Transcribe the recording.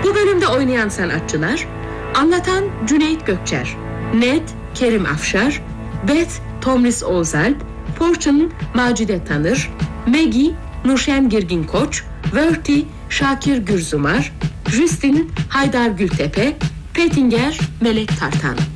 Bu bölümde oynayan sanatçılar: anlatan Cüneyt Gökçer, Ned Kerim Afşar, Beth Tomris Oğuzalp, Fortune Macide Tanır, Maggie Nurşen Girgin Koç, Verti Şakir Gürzumar, Justin Haydar Gültepe, Pettinger Melek Tartan.